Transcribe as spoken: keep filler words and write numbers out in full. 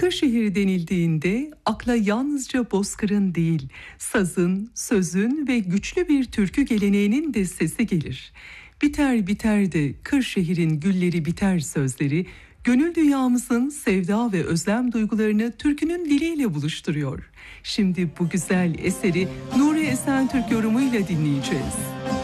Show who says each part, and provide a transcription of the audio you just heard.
Speaker 1: Kırşehir denildiğinde akla yalnızca bozkırın değil, sazın, sözün ve güçlü bir türkü geleneğinin de sesi gelir. Biter biter de Kırşehir'in gülleri biter sözleri, gönül dünyamızın sevda ve özlem duygularını türkünün diliyle buluşturuyor. Şimdi bu güzel eseri Nuri Esentürk yorumuyla dinleyeceğiz.